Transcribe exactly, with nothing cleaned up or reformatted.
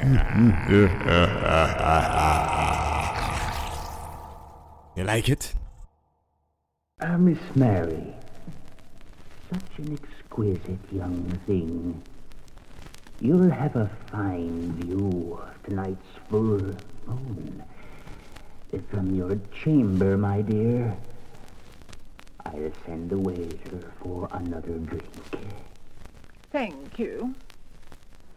You like it? Uh, Miss Mary, such an exquisite young thing. You'll have a fine view of tonight's full moon. From your chamber, my dear, I'll send the waiter for another drink. Thank you.